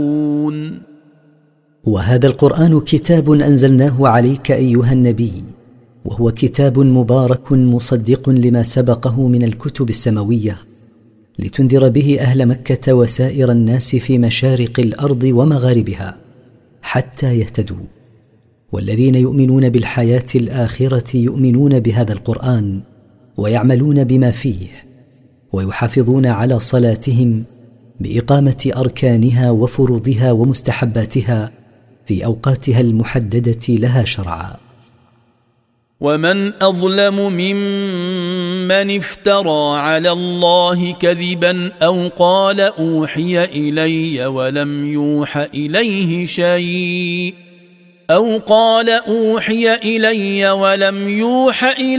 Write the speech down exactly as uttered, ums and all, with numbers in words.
وهذا القرآن كتاب أنزلناه عليك أيها النبي، وهو كتاب مبارك مصدق لما سبقه من الكتب السماوية، لتنذر به أهل مكة وسائر الناس في مشارق الأرض ومغاربها حتى يهتدوا. والذين يؤمنون بالحياة الآخرة يؤمنون بهذا القرآن ويعملون بما فيه، ويحافظون على صلاتهم بإقامة أركانها وفروضها ومستحباتها في أوقاتها المحددة لها شرعا. ومن أظلم ممن افترى على الله كذبا أو قال أوحي إلي ولم يوح إليه شيء أو قال أوحي إلي ولم يوح إليه